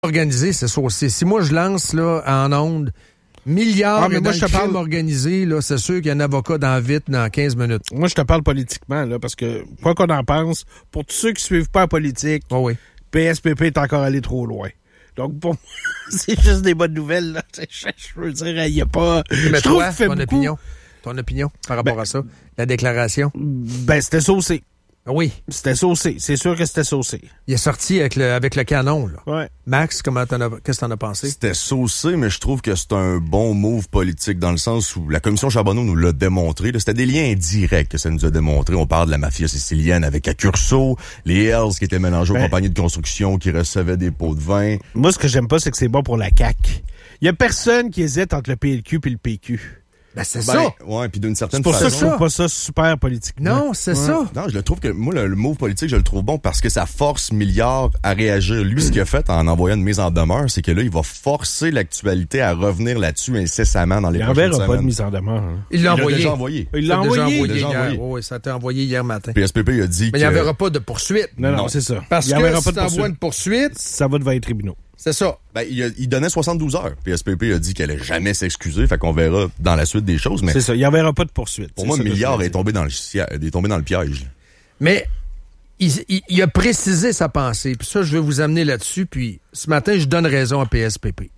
organisé, c'est saucé. Si moi, je lance là en ondes milliards mais dans moi, le je te crime parle organisé, là, c'est sûr qu'il y a un avocat dans 15 minutes. Moi, je te parle politiquement, là, parce que, quoi qu'on en pense, pour tous ceux qui suivent pas la politique, PSPP est encore allé trop loin. Donc, pour moi, c'est juste des bonnes nouvelles, là. Je veux dire, il n'y a pas... Mais je trouve toi, qu'il fait beaucoup. ton opinion par rapport à ça, la déclaration? C'était saucé. Oui. C'était saucé. C'est sûr que c'était saucé. Il est sorti avec le canon, là. Ouais. Max, qu'est-ce que t'en as pensé? C'était saucé, mais je trouve que c'est un bon move politique dans le sens où la commission Charbonneau nous l'a démontré. Là, c'était des liens indirects que ça nous a démontré. On parle de la mafia sicilienne avec Accurso, les Hells qui étaient mélangés aux compagnies de construction qui recevaient des pots de vin. Moi, ce que j'aime pas, c'est que c'est bon pour la CAQ. Il y a personne qui hésite entre le PLQ et le PQ. Ben, c'est ça. Ouais, puis d'une certaine C'est pour façon. ça que je trouve pas ça super politiquement. Non, c'est ça. Non, je le trouve que, moi, le move politique, je le trouve bon parce que ça force Milliard à réagir. Lui, ce qu'il a fait en envoyant une mise en demeure, c'est que là, il va forcer l'actualité à revenir là-dessus incessamment dans les prochaines semaines. Il n'enverra pas de mise en demeure. Hein. Il l'a envoyé. déjà envoyé. Il l'a envoyé hier. Oui, ça a été envoyé hier matin. PSPP, il a dit Mais il n'y enverra pas de poursuite. Non, c'est ça. Parce il que si t'envoies une poursuite... Ça va devant les tribunaux. C'est ça. Ben, il donnait 72 heures. PSPP a dit qu'elle allait jamais s'excuser. Fait qu'on verra dans la suite des choses. Mais c'est ça. Il n'y enverra pas de poursuite. Pour moi, Milliard est tombé dans le piège. Mais il a précisé sa pensée. Puis ça, je vais vous amener là-dessus. Puis ce matin, je donne raison à PSPP.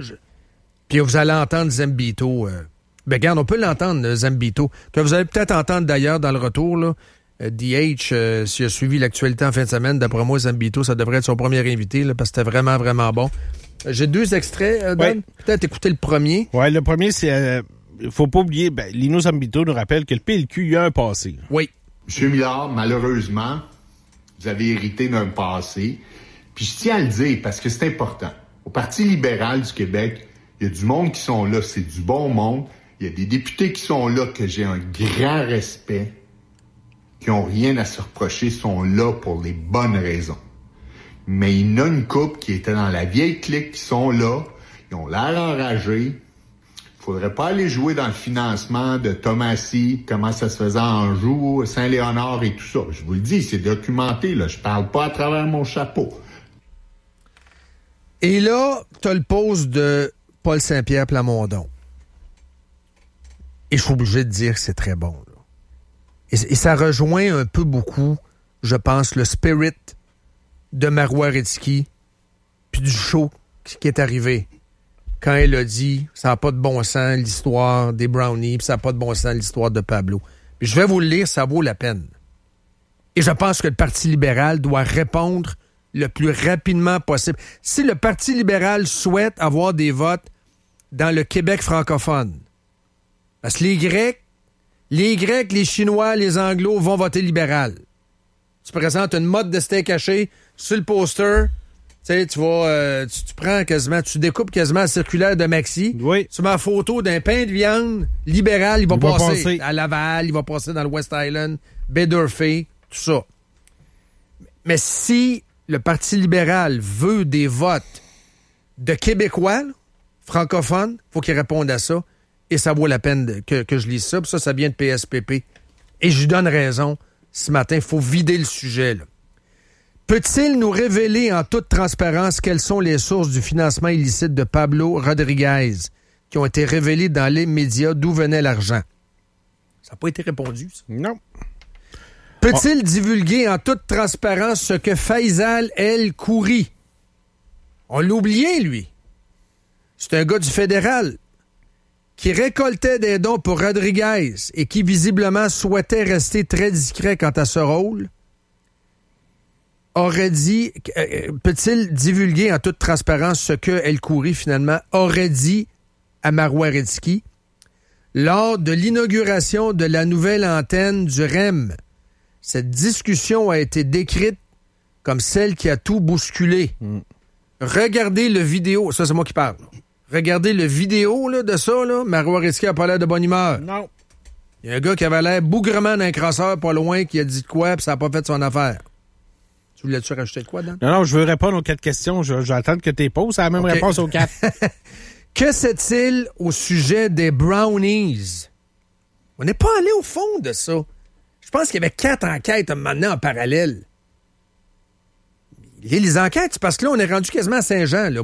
Puis vous allez entendre Zambito. Ben, regarde, on peut l'entendre, Zambito. Que vous allez peut-être entendre d'ailleurs dans le retour, là. DH, s'il a suivi l'actualité en fin de semaine, d'après moi, Zambito, ça devrait être son premier invité, là, parce que c'était vraiment, vraiment bon. J'ai 2 extraits, Don. Peut-être écouter le premier. Ouais, le premier, c'est... faut pas oublier, Lino Zambito nous rappelle que le PLQ, il y a un passé. Oui. Monsieur Millard, malheureusement, vous avez hérité d'un passé. Puis je tiens à le dire, parce que c'est important. Au Parti libéral du Québec, il y a du monde qui sont là, c'est du bon monde. Il y a des députés qui sont là, que j'ai un grand respect, qui n'ont rien à se reprocher, sont là pour les bonnes raisons. Mais il y en a une couple qui était dans la vieille clique qui sont là, ils ont l'air enragés. Il faudrait pas aller jouer dans le financement de Thomasy, comment ça se faisait en Anjou, Saint-Léonard et tout ça. Je vous le dis, c'est documenté, là. Je parle pas à travers mon chapeau. Et là, t'as le pose de Paul Saint-Pierre Plamondon. Et je suis obligé de dire que c'est très bon, là. Et ça rejoint un peu beaucoup, je pense, le spirit de Marois Risky puis du show qui est arrivé. Quand elle a dit, ça n'a pas de bon sens l'histoire des brownies, puis ça n'a pas de bon sens l'histoire de Pablo. Puis je vais vous le lire, ça vaut la peine. Et je pense que le Parti libéral doit répondre le plus rapidement possible. Si le Parti libéral souhaite avoir des votes dans le Québec francophone, parce que les Grecs, les Chinois, les Anglos vont voter libéral. Tu présentes une mode de steak haché sur le poster. Tu sais, tu vas, tu prends quasiment, tu découpes quasiment la circulaire de Maxi. Oui. Tu mets la photo d'un pain de viande libéral. Il va passer à Laval, il va passer dans le West Island, Baie d'Urfé, tout ça. Mais si le Parti libéral veut des votes de Québécois, là, francophones, faut qu'il réponde à ça. Et ça vaut la peine que je lise ça. Puis ça vient de PSPP. Et je lui donne raison. Ce matin, il faut vider le sujet, là. Peut-il nous révéler en toute transparence quelles sont les sources du financement illicite de Pablo Rodriguez qui ont été révélées dans les médias, d'où venait l'argent? Ça n'a pas été répondu, ça. Non. Peut-il divulguer en toute transparence ce que Faisal El Khoury? On l'a oublié, lui. C'est un gars du fédéral qui récoltait des dons pour Rodriguez et qui visiblement souhaitait rester très discret quant à ce rôle, aurait dit, peut-il divulguer en toute transparence ce que El Khoury finalement aurait dit à Marois Risky lors de l'inauguration de la nouvelle antenne du REM? Cette discussion a été décrite comme celle qui a tout bousculé. Regardez le vidéo, ça c'est moi qui parle. Regardez le vidéo là, de ça, là. Marois Risky a pas l'air de bonne humeur. Non. Il y a un gars qui avait l'air bougrement d'un crosseur pas loin qui a dit de quoi, puis ça n'a pas fait son affaire. Tu voulais-tu rajouter de quoi, Dan? Non, je veux répondre aux 4 questions. J'attends que tu poses. C'est la même réponse aux 4. Que sait-il au sujet des brownies? On n'est pas allé au fond de ça. Je pense qu'il y avait 4 enquêtes à un moment donné en parallèle. Les enquêtes, parce que là, on est rendu quasiment à Saint-Jean, là.